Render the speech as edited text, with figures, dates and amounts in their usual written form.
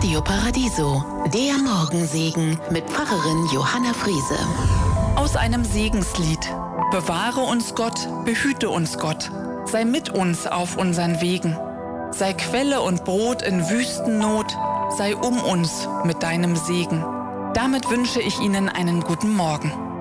Radio Paradiso, der Morgensegen mit Pfarrerin Johanna Friese. Aus einem Segenslied. Bewahre uns Gott, behüte uns Gott. Sei mit uns auf unseren Wegen. Sei Quelle und Brot in Wüstennot. Sei um uns mit deinem Segen. Damit wünsche ich Ihnen einen guten Morgen.